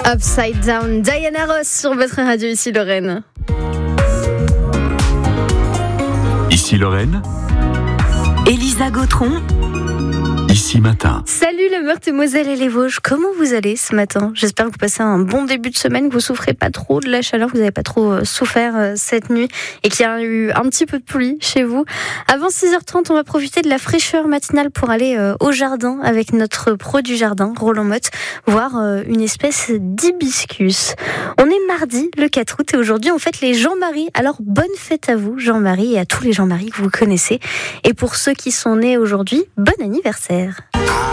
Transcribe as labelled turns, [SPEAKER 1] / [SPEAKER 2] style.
[SPEAKER 1] Upside Down, Diana Ross sur votre radio, ici Lorraine.
[SPEAKER 2] Ici Lorraine,
[SPEAKER 3] Elisa Gautron,
[SPEAKER 2] ici Matin.
[SPEAKER 1] Salut la Meurthe-et-Moselle et les Vosges, comment vous allez ce matin ? J'espère que vous passez un bon début de semaine, que vous souffrez pas trop de la chaleur, que vous n'avez pas trop souffert cette nuit et qu'il y a eu un petit peu de pluie chez vous. Avant 6h30, on va profiter de la fraîcheur matinale pour aller au jardin avec notre pro du jardin, Roland Motte, voir une espèce d'hibiscus. On est mardi, le 4 août, et aujourd'hui on fête les Jean-Marie. Alors bonne fête à vous, Jean-Marie, et à tous les Jean-Marie que vous connaissez. Et pour ceux qui sont nés aujourd'hui, bon anniversaire.